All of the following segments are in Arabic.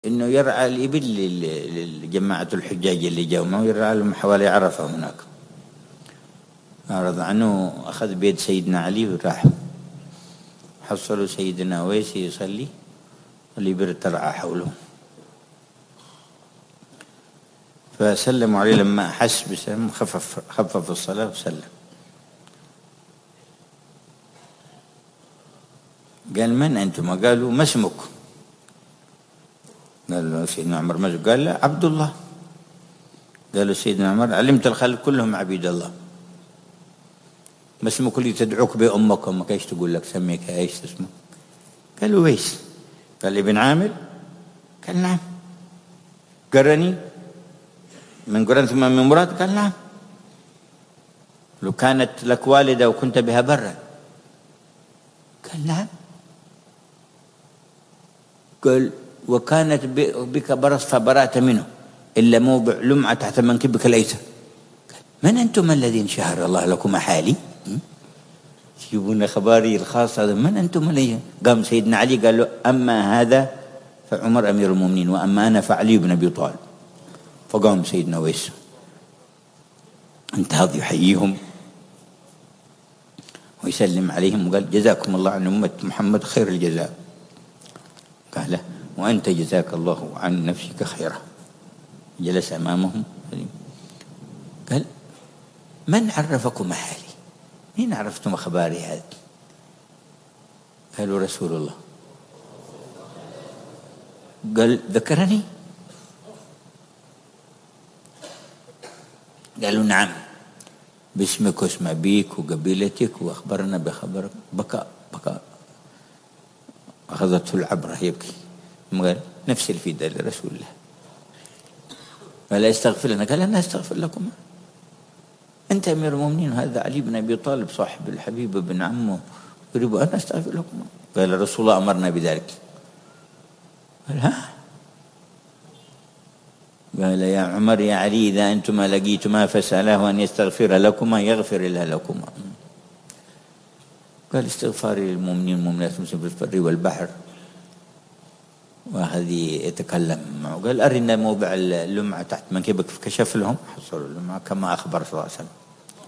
إنه يرعى الإبل لجماعة الحجاج اللي جاوا معه، يرعى لهم حوالي عرفة هناك. أعرض عنه، أخذ بيد سيدنا علي وراح حصلوا سيدنا أويس يصلي والإبل ترعى حوله، فسلموا عليه لما أحس بسلم خفف الصلاة وسلم. قال: من أنتم؟ قالوا: ما اسمك؟ قال له سيدنا عمر: ما اسمك؟ قال: لا، عبد الله. قالوا سيدنا عمر: علمت الخلق كلهم عبيد الله، ما اسمك اللي تدعوك بأمك؟ أمك ايش تقول لك؟ سميك ايش اسمك؟ قالوا: ويس. قال: ابن عامر؟ قال: نعم. قرني من قرن ثم من مراد؟ قال: نعم. لو كانت لك والدة وكنت بها برا؟ قال: نعم. قال: وكانت بك برص فبرأت منه إلا موضع لمعة تحت منكبك الأيسر. من أنتم الذين شهر الله لكم حالي؟ يجيبون خباري الخاص هذا، من أنتم الذين؟ قام سيدنا علي قال له: أما هذا فعمر أمير المؤمنين، وأما أنا فعلي بن أبي طالب. فقام سيدنا ويس انتهض يحييهم ويسلم عليهم وقال: جزاكم الله عن أمة محمد خير الجزاء. قال: وأنت جزاك الله عن نفسك خيرا. جلس أمامهم قال: من عرفكم حالي؟ مين عرفتم أخباري هذه؟ قالوا: رسول الله. قال: ذكرني؟ قالوا: نعم، باسمك واسم أبيك وقبيلتك، وأخبرنا بخبرك. بكى أخذته العبرة يبكي. قال: نفسي الفداء لرسول الله. قال: استغفر لنا. قال: أنا أستغفر لكم، أنت أمير المؤمنين، هذا علي بن أبي طالب صاحب الحبيب ابن عمه، يريد أن أستغفر لكم. قال: رسول الله أمرنا بذلك. قال: ها؟ قال: يا عمر يا علي، إذا أنتما لقيتما فسألاه أن يستغفر لكما يغفر الله لكما. قال: استغفاري للمؤمنين والمؤمنات المسلمين في البر والبحر. وهذه يتكلم معه. قال: أرنا موضع اللمعة تحت منكبك. فكشف لهم، حصلوا اللمعة كما أخبر صلى الله عليه وسلم.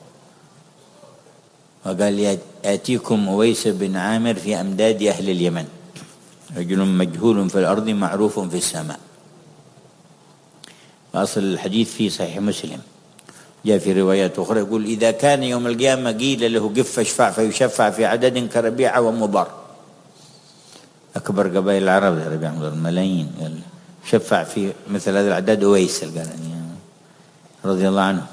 وقال: آتيكم أويس بن عامر في أمداد أهل اليمن، رجل مجهول في الأرض معروف في السماء. وأصل الحديث في صحيح مسلم، جاء في روايات أخرى يقول: إذا كان يوم القيامة قيل له قف فاشفع فيشفع في عدد كربيعة ومضر، أكبر قبائل العرب ربيعة ومضر ملايين، قال شفع في مثل هذا العدد أويس القرني رضي الله عنه.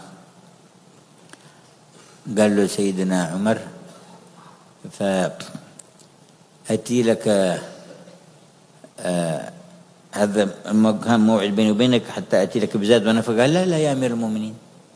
قال له سيدنا عمر: فأتي لك هذا كان موعد بيني وبينك حتى أتي لك بزاد ونفقة. قال: لا يا أمير المؤمنين،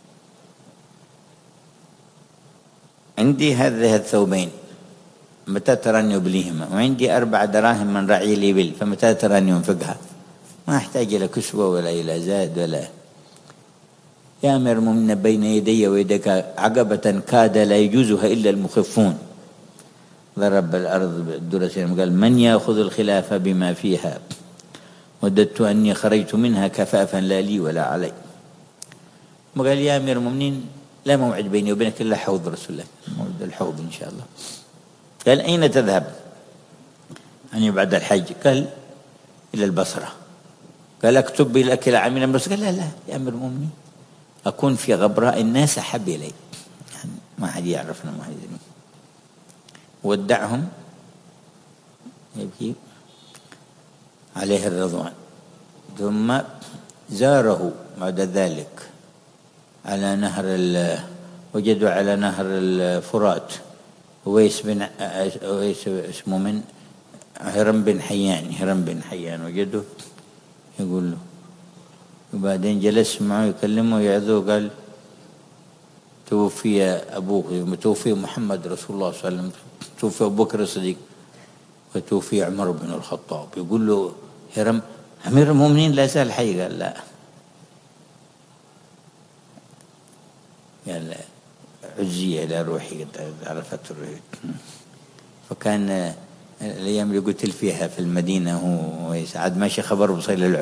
عندي هذه الثوبين، متى تراني أبليهما؟ وعندي 4 دراهم من رعي الإبل، فمتى تراني أنفقها؟ ما أحتاج إلى كسوة ولا إلى زاد ولا. يا أمير المؤمنين، بين يدي ويدك عقبة كاد لا يجوزها إلا المخفون. ضرب الأرض بالدرسين قال: من يأخذ الخلافة بما فيها؟ وددت أني خرجت منها كفافا لا لي ولا علي. قال: يا أمير المؤمنين، لا موعد بيني وبينك إلا حوض رسول الله، موعد الحوض إن شاء الله. قال: أين تذهب؟ يعني بعد الحج. قال: إلى البصرة. قال: أكتب لك إلى عامل بس. قال: لا يا أمير المؤمنين، أكون في غبراء الناس أحب إلي، يعني ما حد يعرفنا ما حد. ودعهم يبكي عليه الرضوان. ثم زاره بعد ذلك على نهر وجدوا على نهر الفرات أويس اسمه من هرم بن حيان وجده يقول له. وبعدين جلس معه يكلمه ويعذوه. قال: توفي أبوك، توفي محمد رسول الله صلى الله عليه وسلم، توفي أبو بكر الصديق، وتوفي عمر بن الخطاب. يقول له هرم: أمير المؤمنين لا زال حي؟ قال: لا. قال: عزي إلى روحي، عرفت الروح. فكان الأيام اللي قتل فيها في المدينة هو سعد ماشي خبر بصيل